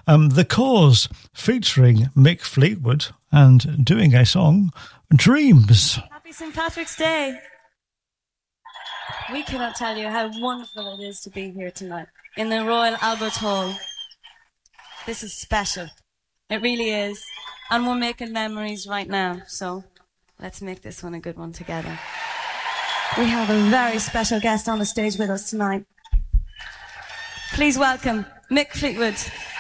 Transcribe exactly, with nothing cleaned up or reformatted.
Um, The Cause, featuring Mick Fleetwood and doing a song, Dreams. Happy Saint Patrick's Day. We cannot tell you how wonderful it is to be here tonight in the Royal Albert Hall. This is special. It really is. And we're making memories right now, so let's make this one a good one together. We have a very special guest on the stage with us tonight. Please welcome Mick Fleetwood.